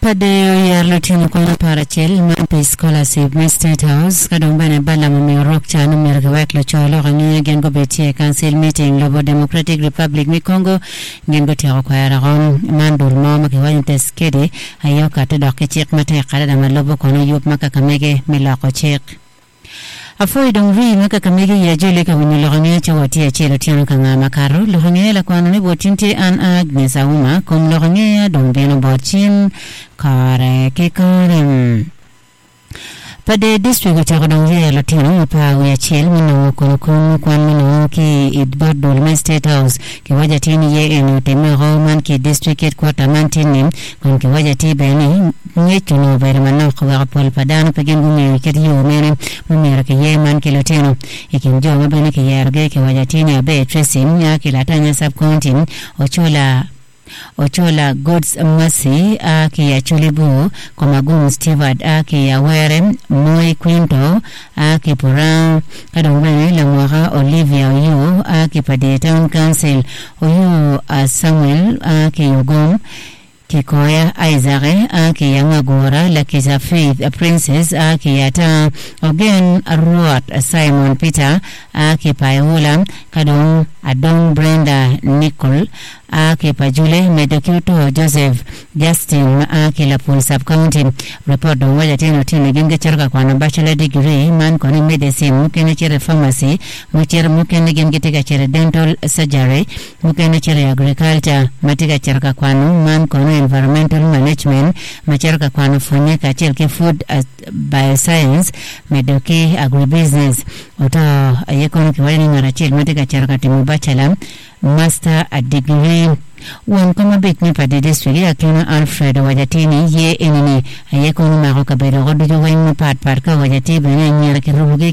Padeo ya Lutino Kola Parachel, Mampi Scholarship, State House, Kadombane Balam, Rock Chan, Mergawak, Locholo, and Gengo Betia Council meeting, Lobo Democratic Republic, Congo, Gengo Tiaquaragon, Mandul Mama, Kiwantes Kedi, Ayoka, Dokichik, Mate, Kadam, Lobo Kono, Yup Makakamege, Milako Chek. Afoi dongri maka kamegi ya jele ka wini lorongea chawatia chelo tiano kanga makaro lorongea la kwa nane botinti an Agnes Auma kom lorongea dongbeno bochin kare kekarem. Pada district cha Kodongria Latino pa uyachel mino konokon kwa mino ki idbar dolmen State House ki wajatini ye eno teme roman ki district headquarter mantini kon ki wajati beni ngechuno vermano kwa pol padano pagin gumi kiti yo mene mumira ki ye man ki Latino ikin jo mabene ki yerge ki wajatini abe tracing ya ki latanya subcounty Ochola God's Mercy aki ya Chulibu Komagun Stewart aki ya Werem Moi Quinto aki Purang Kadongwene Lamwaka Olivia Oyu aki Padea Town Council Oyu Samuel aki Yugom Kikoya Aizare aki ya Ngagora Lakiza Faith Princess aki ya Ta Ogen Ruat Simon Peter aki Payola Kadong Adong Brenda Nicole aki Pajule Medokuto Joseph Justin aki la Pul Sub-County report don waja tino ginge charka kwa na bachelor degree man koni medicine mukene chere pharmacy mukene ginge tika chere dental surgery mukene chere agriculture matika charka kwa man koni environmental management macharka kwa na funyeka chere food bioscience medoki agribusiness oto ayekoni kiwani ngarachil matika charka timu bachelor master degree wan kama bitni pade district ya kina Alfred wajatini ye enini ayekoni mako kabero godu jo wain pat ka wajati bene nyara kiruge